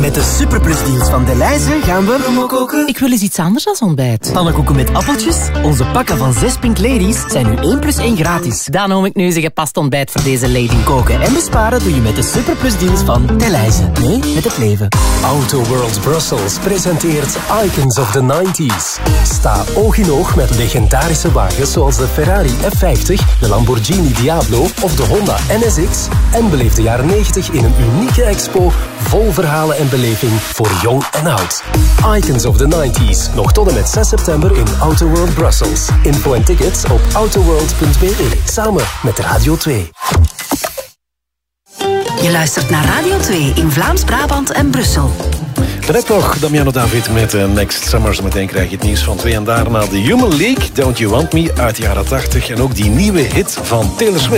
Met de Superplus-deals van Delhaize gaan we koken. Ik wil eens iets anders als ontbijt. Pannenkoeken met appeltjes. Onze pakken van 6 Pink Ladies zijn nu 1 plus 1 gratis. Dan noem ik nu eens een gepast ontbijt voor deze lady. Koken en besparen doe je met de Superplus-deals van Delhaize. Nee, met het leven. Auto World Brussels presenteert Icons of the 90s. Sta oog in oog met legendarische wagens zoals de Ferrari F50, de Lamborghini Diablo of de Honda NSX en beleef de jaren 90 in een unieke expo vol verhalen en beleving voor jong en oud. Icons of the 90s, nog tot en met 6 september in Auto World Brussels. Info en tickets op autoworld.be, samen met Radio 2. Je luistert naar Radio 2 in Vlaams-Brabant en Brussel. Direct nog Damiano David met Next Summer. Zometeen krijg je het nieuws van 2 en daarna de Human League, Don't You Want Me uit de jaren 80. En ook die nieuwe hit van Taylor Swift.